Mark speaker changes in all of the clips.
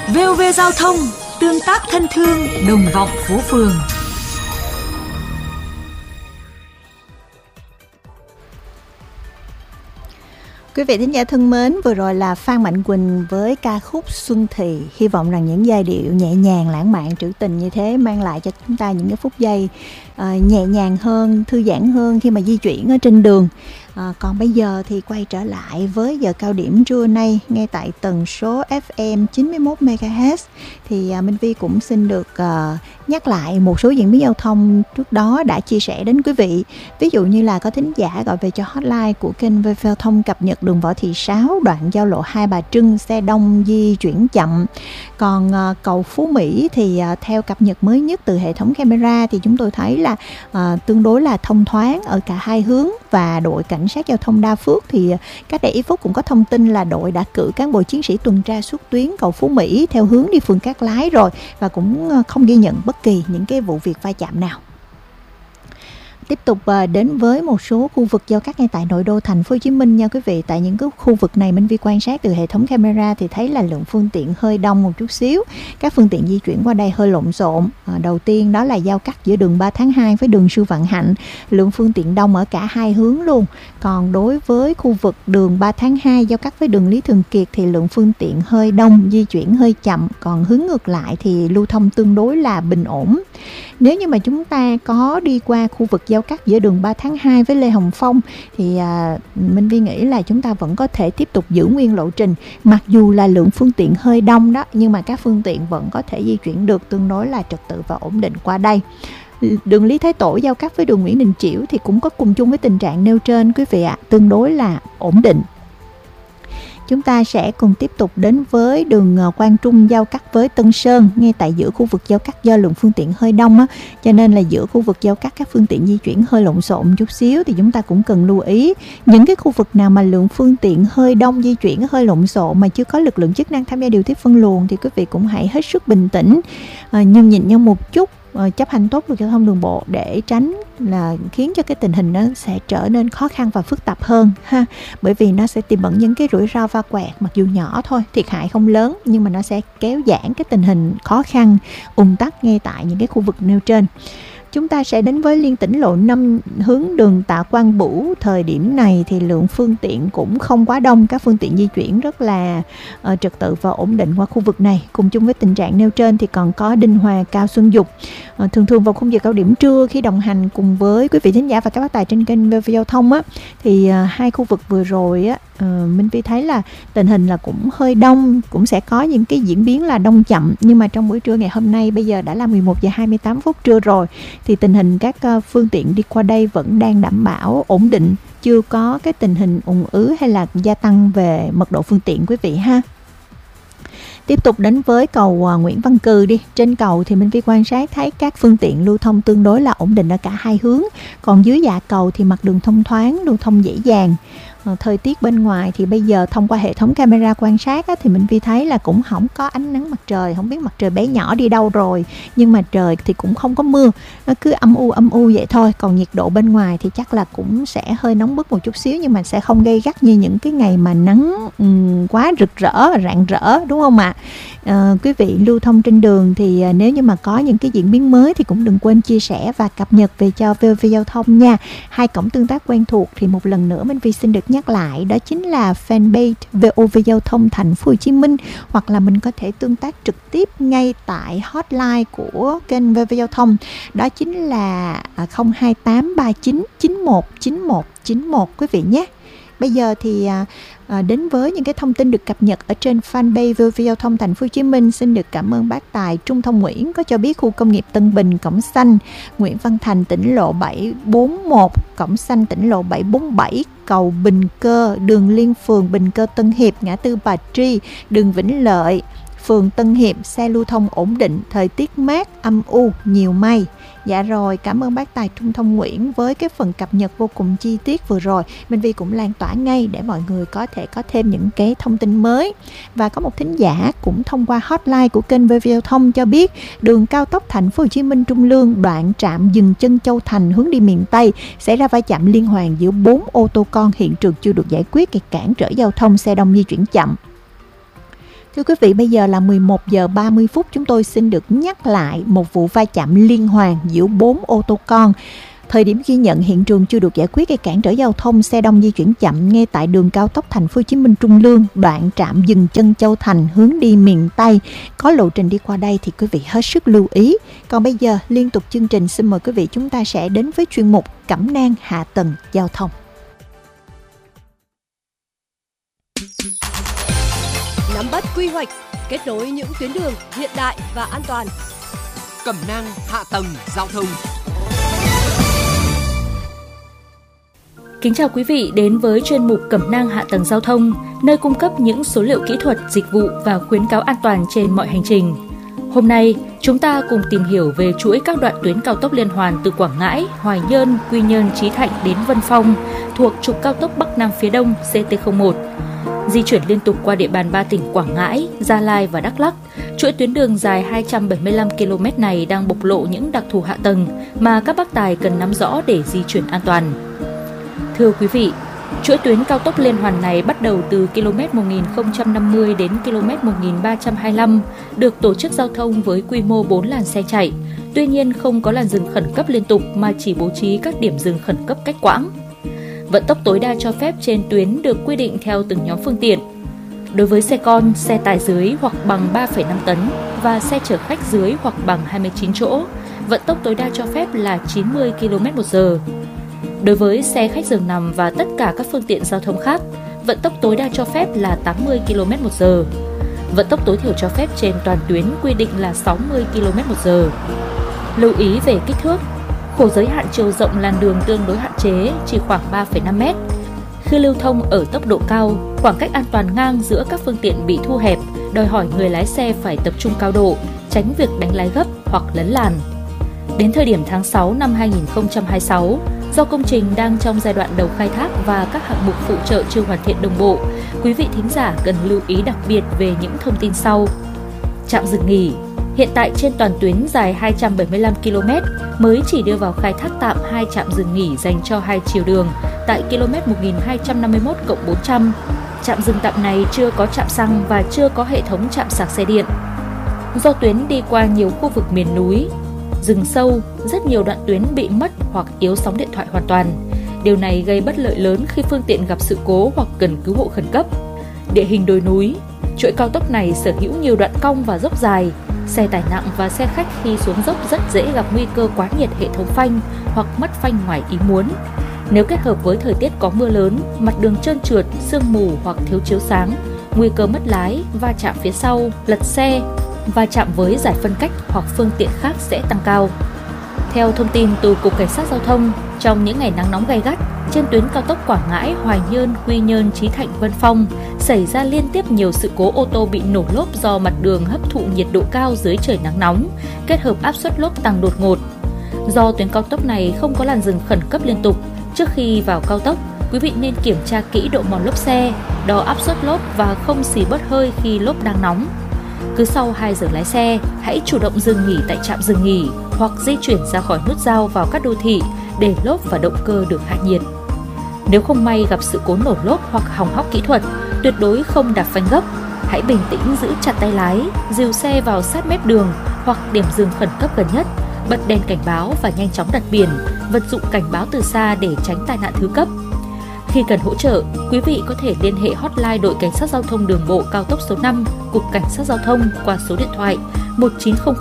Speaker 1: VOV Giao thông, tương tác thân thương, đồng vọng phố phường.
Speaker 2: Quý vị thính giả thân mến, vừa rồi là Phan Mạnh Quỳnh với ca khúc Xuân Thì. Hy vọng rằng những giai điệu nhẹ nhàng, lãng mạn, trữ tình như thế mang lại cho chúng ta những cái phút giây nhẹ nhàng hơn, thư giãn hơn khi mà di chuyển ở trên đường. Còn bây giờ thì quay trở lại với giờ cao điểm trưa nay ngay tại tần số FM 91 MHz thì Minh Vi cũng xin được nhắc lại một số diễn biến giao thông trước đó đã chia sẻ đến quý vị. Ví dụ như là có thính giả gọi về cho hotline của kênh VOV Giao thông cập nhật đường Võ Thị Sáu, đoạn giao lộ Hai Bà Trưng xe đông di chuyển chậm. Còn cầu Phú Mỹ thì theo cập nhật mới nhất từ hệ thống camera thì chúng tôi thấy là tương đối là thông thoáng ở cả hai hướng, và đội cảnh sát giao thông Đa Phước thì cách đây ít phút cũng có thông tin là đội đã cử cán bộ chiến sĩ tuần tra suốt tuyến cầu Phú Mỹ theo hướng đi phường Cát Lái rồi, và cũng không ghi nhận bất kỳ những cái vụ việc va chạm nào. Tiếp tục đến với một số khu vực giao cắt ngay tại nội đô thành phố Hồ Chí Minh nha quý vị. Tại những cái khu vực này Minh Vi quan sát từ hệ thống camera thì thấy là lượng phương tiện hơi đông một chút xíu. Các phương tiện di chuyển qua đây hơi lộn xộn. Đầu tiên đó là giao cắt giữa đường 3 tháng 2 với đường Sư Vạn Hạnh. Lượng phương tiện đông ở cả hai hướng luôn. Còn đối với khu vực đường 3 tháng 2 giao cắt với đường Lý Thường Kiệt thì lượng phương tiện hơi đông, di chuyển hơi chậm. Còn hướng ngược lại thì lưu thông tương đối là bình ổn. Nếu như mà chúng ta có đi qua khu vực giao cắt giữa đường 3 tháng 2 với Lê Hồng Phong thì Minh Vi nghĩ là chúng ta vẫn có thể tiếp tục giữ nguyên lộ trình. Mặc dù là lượng phương tiện hơi đông đó, nhưng mà các phương tiện vẫn có thể di chuyển được tương đối là trật tự và ổn định qua đây. Đường Lý Thái Tổ giao cắt với đường Nguyễn Đình Chiểu thì cũng có cùng chung với tình trạng nêu trên quý vị ạ, tương đối là ổn định. Chúng ta sẽ cùng tiếp tục đến với đường Quang Trung giao cắt với Tân Sơn, ngay tại giữa khu vực giao cắt do lượng phương tiện hơi đông á, cho nên là giữa khu vực giao cắt các phương tiện di chuyển hơi lộn xộn chút xíu thì chúng ta cũng cần lưu ý. Những cái khu vực nào mà lượng phương tiện hơi đông, di chuyển hơi lộn xộn mà chưa có lực lượng chức năng tham gia điều tiết phân luồng thì quý vị cũng hãy hết sức bình tĩnh, nhưng nhìn nhau một chút, chấp hành tốt luật giao thông đường bộ để tránh là khiến cho cái tình hình nó sẽ trở nên khó khăn và phức tạp hơn ha, bởi vì nó sẽ tiềm ẩn những cái rủi ro va quẹt, mặc dù nhỏ thôi, thiệt hại không lớn, nhưng mà nó sẽ kéo giãn cái tình hình khó khăn ùn tắc ngay tại những cái khu vực nêu trên. Chúng ta sẽ đến với liên tỉnh lộ 5 hướng đường Tạ Quang Bửu. Thời điểm này thì lượng phương tiện cũng không quá đông, các phương tiện di chuyển rất là trật tự và ổn định qua khu vực này. Cùng chung với tình trạng nêu trên thì còn có Đinh Hòa, Cao Xuân Dục. Thường vào khung giờ cao điểm trưa khi đồng hành cùng với quý vị thính giả và các bác tài trên kênh VOV Giao thông á, thì hai khu vực vừa rồi á, Minh Vi thấy là tình hình là cũng hơi đông, cũng sẽ có những cái diễn biến là đông chậm, nhưng mà trong buổi trưa ngày hôm nay bây giờ đã là 11 giờ 28 phút trưa rồi thì tình hình các phương tiện đi qua đây vẫn đang đảm bảo ổn định, chưa có cái tình hình ùn ứ hay là gia tăng về mật độ phương tiện quý vị ha. Tiếp tục đến với cầu Nguyễn Văn Cừ đi. Trên cầu thì Minh Vi quan sát thấy các phương tiện lưu thông tương đối là ổn định ở cả hai hướng. Còn dưới dạ cầu thì mặt đường thông thoáng, lưu thông dễ dàng. Thời tiết bên ngoài thì bây giờ thông qua hệ thống camera quan sát á, thì Minh Vi thấy là cũng không có ánh nắng mặt trời, không biết mặt trời bé nhỏ đi đâu rồi, nhưng mà trời thì cũng không có mưa, nó cứ âm u vậy thôi. Còn nhiệt độ bên ngoài thì chắc là cũng sẽ hơi nóng bức một chút xíu, nhưng mà sẽ không gay gắt như những cái ngày mà nắng quá rực rỡ và rạng rỡ, đúng không ạ? Quý vị lưu thông trên đường thì nếu như mà có những cái diễn biến mới thì cũng đừng quên chia sẻ và cập nhật về cho VOV Giao thông nha. Hai cổng tương tác quen thuộc thì một lần nữa Minh Vi xin được nhắc lại, đó chính là fanpage VOV Giao thông Thành phố Hồ Chí Minh, hoặc là mình có thể tương tác trực tiếp ngay tại hotline của kênh VOV Giao thông, đó chính là 02839919191 quý vị nhé. Bây giờ thì đến với những cái thông tin được cập nhật ở trên fanpage VOV Giao thông Thành phố Hồ Chí Minh. Xin được cảm ơn bác Tài Trung Thông Nguyễn có cho biết khu công nghiệp Tân Bình, Cổng Xanh, Nguyễn Văn Thành, tỉnh lộ 741, Cổng Xanh, tỉnh lộ 747, cầu Bình Cơ, đường liên phường Bình Cơ Tân Hiệp, ngã tư Bà Tri, đường Vĩnh Lợi, phường Tân Hiệp, xe lưu thông ổn định, thời tiết mát, âm u, nhiều mây. Dạ rồi, cảm ơn bác Tài Trung Thông Nguyễn với cái phần cập nhật vô cùng chi tiết vừa rồi. Minh Vi cũng lan tỏa ngay để mọi người có thể có thêm những cái thông tin mới. Và có một thính giả cũng thông qua hotline của kênh VOV Giao thông cho biết đường cao tốc Thành phố Hồ Chí Minh Trung Lương, đoạn trạm dừng chân Châu Thành hướng đi miền Tây xảy ra va chạm liên hoàn giữa 4 ô tô con, hiện trường chưa được giải quyết, gây cản trở giao thông, xe đông di chuyển chậm. Thưa quý vị, bây giờ là 11 giờ 30 phút, chúng tôi xin được nhắc lại một vụ va chạm liên hoàn giữa 4 ô tô con. Thời điểm ghi nhận, hiện trường chưa được giải quyết gây cản trở giao thông, xe đông di chuyển chậm ngay tại đường cao tốc Thành phố Hồ Chí Minh Trung Lương, đoạn trạm dừng chân Châu Thành hướng đi miền Tây. Có lộ trình đi qua đây thì quý vị hết sức lưu ý. Còn bây giờ, liên tục chương trình, xin mời quý vị chúng ta sẽ đến với chuyên mục Cẩm nang hạ tầng giao thông.
Speaker 3: Nắm bắt quy hoạch, kết nối những tuyến đường hiện đại và an toàn.
Speaker 4: Cẩm nang hạ tầng giao thông.
Speaker 5: Kính chào quý vị đến với chuyên mục Cẩm nang hạ tầng giao thông, nơi cung cấp những số liệu kỹ thuật, dịch vụ và khuyến cáo an toàn trên mọi hành trình. Hôm nay, chúng ta cùng tìm hiểu về chuỗi các đoạn tuyến cao tốc liên hoàn từ Quảng Ngãi, Hoài Nhơn, Quy Nhơn, Chí Thạnh đến Vân Phong thuộc trục cao tốc Bắc Nam phía Đông CT01. Di chuyển liên tục qua địa bàn 3 tỉnh Quảng Ngãi, Gia Lai và Đắk Lắk, chuỗi tuyến đường dài 275 km này đang bộc lộ những đặc thù hạ tầng mà các bác tài cần nắm rõ để di chuyển an toàn. Thưa quý vị, chuỗi tuyến cao tốc liên hoàn này bắt đầu từ km 1050 đến km 1325, được tổ chức giao thông với quy mô 4 làn xe chạy. Tuy nhiên không có làn dừng khẩn cấp liên tục mà chỉ bố trí các điểm dừng khẩn cấp cách quãng. Vận tốc tối đa cho phép trên tuyến được quy định theo từng nhóm phương tiện. Đối với xe con, xe tải dưới hoặc bằng 3,5 tấn và xe chở khách dưới hoặc bằng 29 chỗ, vận tốc tối đa cho phép là 90 km/h. Đối với xe khách giường nằm và tất cả các phương tiện giao thông khác, vận tốc tối đa cho phép là 80 km/h. Vận tốc tối thiểu cho phép trên toàn tuyến quy định là 60 km/h. Lưu ý về kích thước, khổ giới hạn chiều rộng làn đường tương đối hạn chế, chỉ khoảng 3,5 m. Khi lưu thông ở tốc độ cao, khoảng cách an toàn ngang giữa các phương tiện bị thu hẹp, đòi hỏi người lái xe phải tập trung cao độ, tránh việc đánh lái gấp hoặc lấn làn. Đến thời điểm tháng 6 năm 2026, do công trình đang trong giai đoạn đầu khai thác và các hạng mục phụ trợ chưa hoàn thiện đồng bộ, quý vị thính giả cần lưu ý đặc biệt về những thông tin sau. Trạm dừng nghỉ. Hiện tại trên toàn tuyến dài 275 km mới chỉ đưa vào khai thác tạm 2 trạm dừng nghỉ dành cho hai chiều đường tại km 1251+400. Trạm dừng tạm này chưa có trạm xăng và chưa có hệ thống trạm sạc xe điện. Do tuyến đi qua nhiều khu vực miền núi, rừng sâu, rất nhiều đoạn tuyến bị mất hoặc yếu sóng điện thoại hoàn toàn. Điều này gây bất lợi lớn khi phương tiện gặp sự cố hoặc cần cứu hộ khẩn cấp. Địa hình đồi núi, chuỗi cao tốc này sở hữu nhiều đoạn cong và dốc dài. Xe tải nặng và xe khách khi xuống dốc rất dễ gặp nguy cơ quá nhiệt hệ thống phanh hoặc mất phanh ngoài ý muốn. Nếu kết hợp với thời tiết có mưa lớn, mặt đường trơn trượt, sương mù hoặc thiếu chiếu sáng, nguy cơ mất lái, va chạm phía sau, lật xe, va chạm với giải phân cách hoặc phương tiện khác sẽ tăng cao. Theo thông tin từ Cục Cảnh sát Giao thông, trong những ngày nắng nóng gay gắt, trên tuyến cao tốc Quảng Ngãi, Hoài Nhơn, Quy Nhơn, Chí Thạnh, Vân Phong xảy ra liên tiếp nhiều sự cố ô tô bị nổ lốp do mặt đường hấp thụ nhiệt độ cao dưới trời nắng nóng, kết hợp áp suất lốp tăng đột ngột. Do tuyến cao tốc này không có làn dừng khẩn cấp liên tục, trước khi vào cao tốc, quý vị nên kiểm tra kỹ độ mòn lốp xe, đo áp suất lốp và không xì bớt hơi khi lốp đang nóng. Cứ sau 2 giờ lái xe, hãy chủ động dừng nghỉ tại trạm dừng nghỉ hoặc di chuyển ra khỏi nút giao vào các đô thị để lốp và động cơ được hạ nhiệt. Nếu không may gặp sự cố nổ lốp hoặc hỏng hóc kỹ thuật, tuyệt đối không đạp phanh gấp. Hãy bình tĩnh giữ chặt tay lái, dìu xe vào sát mép đường hoặc điểm dừng khẩn cấp gần nhất, bật đèn cảnh báo và nhanh chóng đặt biển, vật dụng cảnh báo từ xa để tránh tai nạn thứ cấp. Khi cần hỗ trợ, quý vị có thể liên hệ hotline đội Cảnh sát Giao thông Đường bộ cao tốc số 5, Cục Cảnh sát Giao thông qua số điện thoại 1900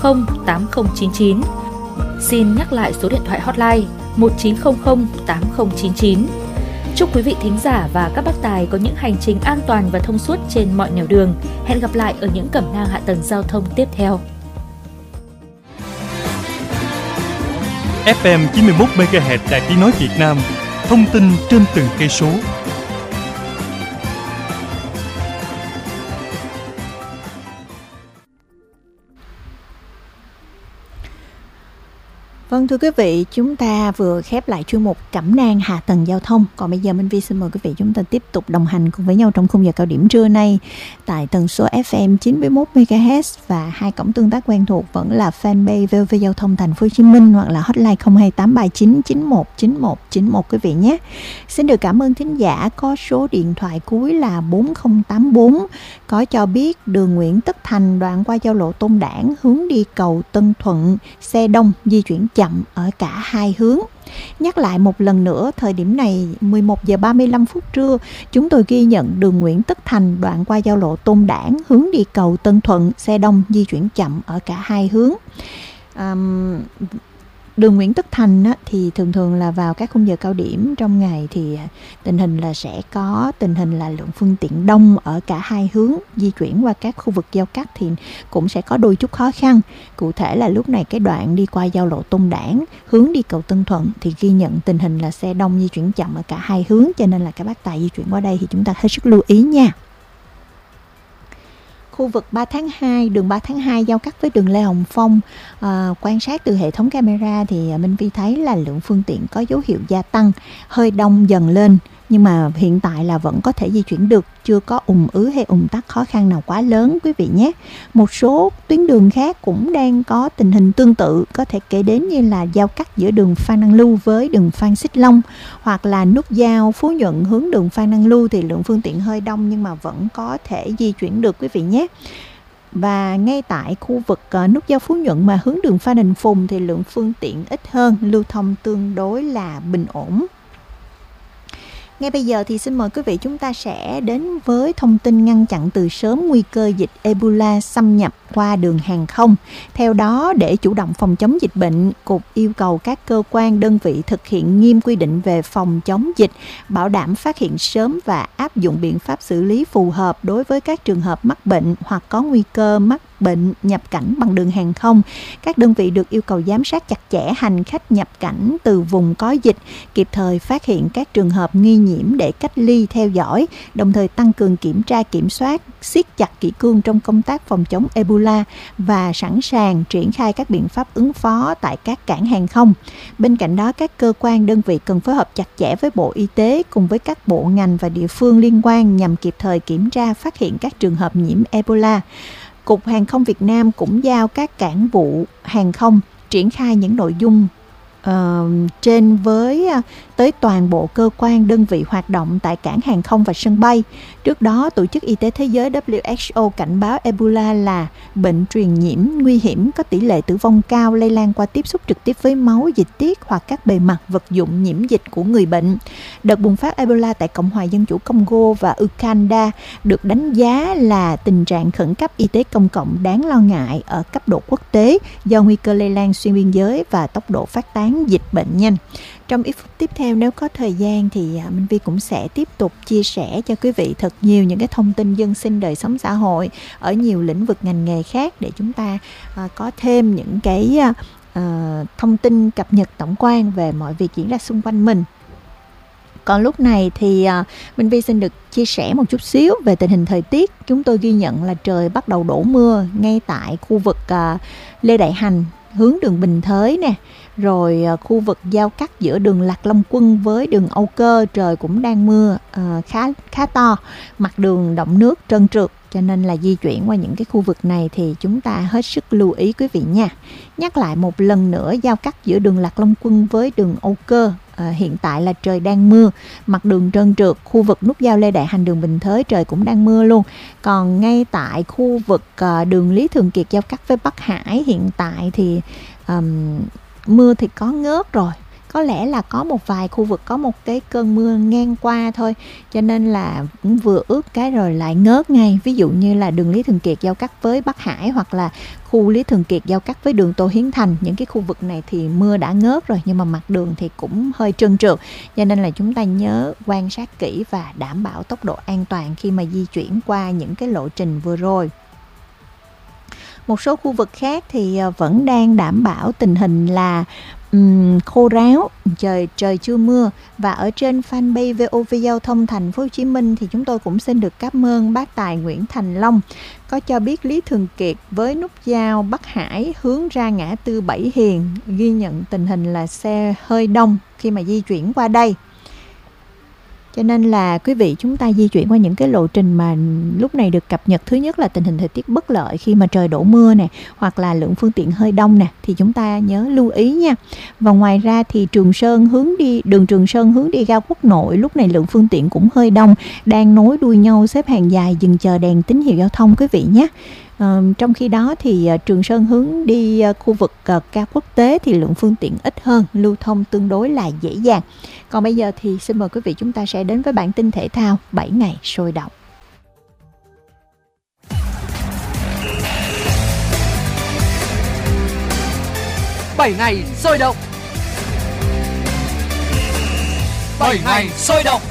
Speaker 5: 8099. Xin nhắc lại số điện thoại hotline 1900 8099. Chúc quý vị thính giả và các bác tài có những hành trình an toàn và thông suốt trên mọi nẻo đường. Hẹn gặp lại ở những cẩm nang hạ tầng giao thông tiếp theo.
Speaker 6: FM 91 MHz Đài Tiếng nói Việt Nam. Thông tin trên từng cây số.
Speaker 2: Vâng, thưa quý vị, chúng ta vừa khép lại chuyên mục Cẩm nang hạ tầng giao thông. Còn bây giờ Minh Vi xin mời quý vị chúng ta tiếp tục đồng hành cùng với nhau trong khung giờ cao điểm trưa nay tại tần số FM 91 MHz và hai cổng tương tác quen thuộc vẫn là fanpage VOV Giao thông Thành phố Hồ Chí Minh hoặc là hotline 02839 919191 quý vị nhé. Xin được cảm ơn thính giả có số điện thoại cuối là 4084 có cho biết đường Nguyễn Tất Thành đoạn qua giao lộ Tôn Đản hướng đi cầu Tân Thuận xe đông di chuyển chậm ở cả hai hướng. Nhắc lại một lần nữa, thời điểm này 11 giờ 35 phút trưa, chúng tôi ghi nhận đường Nguyễn Tất Thành đoạn qua giao lộ Tôn Đản hướng đi cầu Tân Thuận xe đông di chuyển chậm ở cả hai hướng. Đường Nguyễn Tất Thành thì thường là vào các khung giờ cao điểm trong ngày thì tình hình là sẽ có tình hình là lượng phương tiện đông ở cả hai hướng di chuyển qua các khu vực giao cắt thì cũng sẽ có đôi chút khó khăn. Cụ thể là lúc này cái đoạn đi qua giao lộ Tôn Đản hướng đi cầu Tân Thuận thì ghi nhận tình hình là xe đông di chuyển chậm ở cả hai hướng, cho nên là các bác tài di chuyển qua đây thì chúng ta hết sức lưu ý nha. Khu vực 3 tháng 2, đường 3 tháng 2 giao cắt với đường Lê Hồng Phong, quan sát từ hệ thống camera thì Minh Vi thấy là lượng phương tiện có dấu hiệu gia tăng, hơi đông dần lên. Nhưng mà hiện tại là vẫn có thể di chuyển được, chưa có ùn ứ hay ùn tắc khó khăn nào quá lớn quý vị nhé. Một số tuyến đường khác cũng đang có tình hình tương tự, có thể kể đến như là giao cắt giữa đường Phan Đăng Lưu với đường Phan Xích Long, hoặc là nút giao Phú Nhuận hướng đường Phan Đăng Lưu thì lượng phương tiện hơi đông nhưng mà vẫn có thể di chuyển được quý vị nhé. Và ngay tại khu vực nút giao Phú Nhuận mà hướng đường Phan Đình Phùng thì lượng phương tiện ít hơn, lưu thông tương đối là bình ổn. Ngay bây giờ thì xin mời quý vị chúng ta sẽ đến với thông tin ngăn chặn từ sớm nguy cơ dịch Ebola xâm nhập qua đường hàng không. Theo đó, để chủ động phòng chống dịch bệnh, Cục yêu cầu các cơ quan đơn vị thực hiện nghiêm quy định về phòng chống dịch, bảo đảm phát hiện sớm và áp dụng biện pháp xử lý phù hợp đối với các trường hợp mắc bệnh hoặc có nguy cơ mắc bệnh nhập cảnh bằng đường hàng không. Các đơn vị được yêu cầu giám sát chặt chẽ hành khách nhập cảnh từ vùng có dịch, kịp thời phát hiện các trường hợp nghi nhiễm để cách ly theo dõi, đồng thời tăng cường kiểm tra kiểm soát, siết chặt kỷ cương trong công tác phòng chống Ebola và sẵn sàng triển khai các biện pháp ứng phó tại các cảng hàng không. Bên cạnh đó, các cơ quan đơn vị cần phối hợp chặt chẽ với Bộ Y tế cùng với các bộ ngành và địa phương liên quan nhằm kịp thời kiểm tra phát hiện các trường hợp nhiễm Ebola. Cục Hàng không Việt Nam cũng giao các cảng vụ hàng không triển khai những nội dung trên tới toàn bộ cơ quan đơn vị hoạt động tại cảng hàng không và sân bay. Trước đó, Tổ chức Y tế Thế giới WHO cảnh báo Ebola là bệnh truyền nhiễm nguy hiểm có tỷ lệ tử vong cao, lây lan qua tiếp xúc trực tiếp với máu, dịch tiết hoặc các bề mặt vật dụng nhiễm dịch của người bệnh. Đợt bùng phát Ebola tại Cộng hòa Dân chủ Congo và Uganda được đánh giá là tình trạng khẩn cấp y tế công cộng đáng lo ngại ở cấp độ quốc tế do nguy cơ lây lan xuyên biên giới và tốc độ phát tán dịch bệnh nhanh. Trong ít phút tiếp theo, nếu có thời gian thì Minh Vi cũng sẽ tiếp tục chia sẻ cho quý vị thật nhiều những cái thông tin dân sinh đời sống xã hội ở nhiều lĩnh vực ngành nghề khác để chúng ta có thêm những cái thông tin cập nhật tổng quan về mọi việc diễn ra xung quanh mình. Còn lúc này thì Minh Vi xin được chia sẻ một chút xíu về tình hình thời tiết. Chúng tôi ghi nhận là trời bắt đầu đổ mưa ngay tại khu vực Lê Đại Hành hướng đường Bình Thới nè, rồi khu vực giao cắt giữa đường Lạc Long Quân với đường Âu Cơ trời cũng đang mưa khá to, mặt đường đọng nước trơn trượt, cho nên là di chuyển qua những cái khu vực này thì chúng ta hết sức lưu ý quý vị nha. Nhắc lại một lần nữa, giao cắt giữa đường Lạc Long Quân với đường Âu Cơ hiện tại là trời đang mưa, mặt đường trơn trượt. Khu vực nút giao Lê Đại Hành đường Bình Thới trời cũng đang mưa luôn. Còn ngay tại khu vực đường Lý Thường Kiệt giao cắt với Bắc Hải hiện tại thì mưa thì có ngớt rồi, có lẽ là có một vài khu vực có một cái cơn mưa ngang qua thôi, cho nên là cũng vừa ướt cái rồi lại ngớt ngay. Ví dụ như là đường Lý Thường Kiệt giao cắt với Bắc Hải hoặc là khu Lý Thường Kiệt giao cắt với đường Tô Hiến Thành, những cái khu vực này thì mưa đã ngớt rồi nhưng mà mặt đường thì cũng hơi trơn trượt, cho nên là chúng ta nhớ quan sát kỹ và đảm bảo tốc độ an toàn khi mà di chuyển qua những cái lộ trình vừa rồi. Một số khu vực khác thì vẫn đang đảm bảo tình hình là khô ráo, trời chưa mưa. Và ở trên fanpage VOV Giao thông Thành phố Hồ Chí Minh thì chúng tôi cũng xin được cảm ơn bác Tài Nguyễn Thành Long có cho biết Lý Thường Kiệt với nút giao Bắc Hải hướng ra ngã tư Bảy Hiền ghi nhận tình hình là xe hơi đông khi mà di chuyển qua đây. Cho nên là quý vị chúng ta di chuyển qua những cái lộ trình mà lúc này được cập nhật. Thứ nhất là tình hình thời tiết bất lợi khi mà trời đổ mưa nè, hoặc là lượng phương tiện hơi đông nè, thì chúng ta nhớ lưu ý nha. Và ngoài ra thì đường Trường Sơn hướng đi ga Quốc Nội lúc này lượng phương tiện cũng hơi đông, đang nối đuôi nhau xếp hàng dài dừng chờ đèn tín hiệu giao thông quý vị nhé. Trong khi đó thì Trường Sơn hướng đi khu vực ga quốc tế thì lượng phương tiện ít hơn, lưu thông tương đối là dễ dàng. Còn bây giờ thì xin mời quý vị chúng ta sẽ đến với bản tin thể thao 7 ngày sôi động.
Speaker 4: Bảy ngày sôi động.
Speaker 7: 7 ngày sôi động.